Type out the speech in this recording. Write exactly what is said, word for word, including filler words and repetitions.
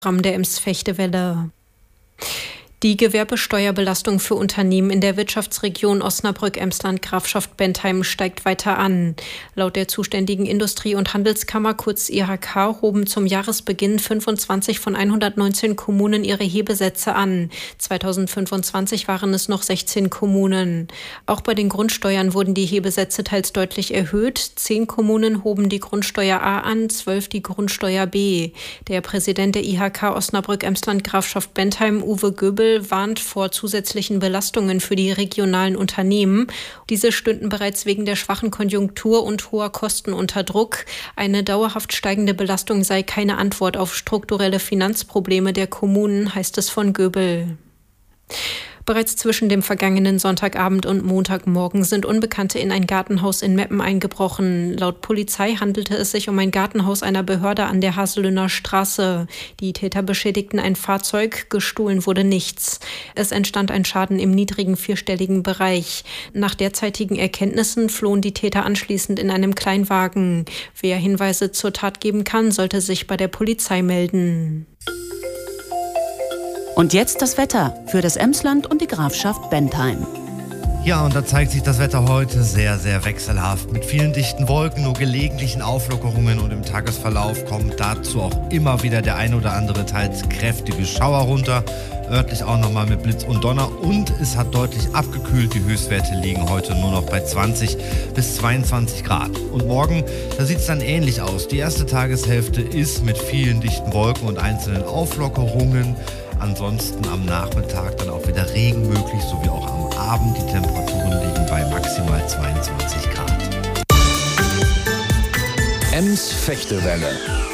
Programm der Ems-Fechtewelle. Die Gewerbesteuerbelastung für Unternehmen in der Wirtschaftsregion Osnabrück-Emsland-Grafschaft Bentheim steigt weiter an. Laut der zuständigen Industrie- und Handelskammer, kurz I H K, hoben zum Jahresbeginn fünfundzwanzig von hundertneunzehn Kommunen ihre Hebesätze an. zweitausendfünfundzwanzig waren es noch sechzehn Kommunen. Auch bei den Grundsteuern wurden die Hebesätze teils deutlich erhöht. Zehn Kommunen hoben die Grundsteuer A an, zwölf die Grundsteuer B. Der Präsident der I H K Osnabrück-Emsland-Grafschaft Bentheim, Uwe Göbel, warnt vor zusätzlichen Belastungen für die regionalen Unternehmen. Diese stünden bereits wegen der schwachen Konjunktur und hoher Kosten unter Druck. Eine dauerhaft steigende Belastung sei keine Antwort auf strukturelle Finanzprobleme der Kommunen, heißt es von Göbel. Bereits zwischen dem vergangenen Sonntagabend und Montagmorgen sind Unbekannte in ein Gartenhaus in Meppen eingebrochen. Laut Polizei handelte es sich um ein Gartenhaus einer Behörde an der Haselöner Straße. Die Täter beschädigten ein Fahrzeug, gestohlen wurde nichts. Es entstand ein Schaden im niedrigen vierstelligen Bereich. Nach derzeitigen Erkenntnissen flohen die Täter anschließend in einem Kleinwagen. Wer Hinweise zur Tat geben kann, sollte sich bei der Polizei melden. Und jetzt das Wetter für das Emsland und die Grafschaft Bentheim. Ja, und da zeigt sich das Wetter heute sehr, sehr wechselhaft. Mit vielen dichten Wolken, nur gelegentlichen Auflockerungen und im Tagesverlauf kommt dazu auch immer wieder der ein oder andere teils kräftige Schauer runter. Örtlich auch nochmal mit Blitz und Donner, und es hat deutlich abgekühlt. Die Höchstwerte liegen heute nur noch bei zwanzig bis zweiundzwanzig Grad. Und morgen, da sieht es dann ähnlich aus. Die erste Tageshälfte ist mit vielen dichten Wolken und einzelnen Auflockerungen. Ansonsten am Nachmittag dann auch wieder Regen möglich, sowie auch am Abend. Die Temperaturen liegen bei maximal zweiundzwanzig Grad. Ems Fechtewelle.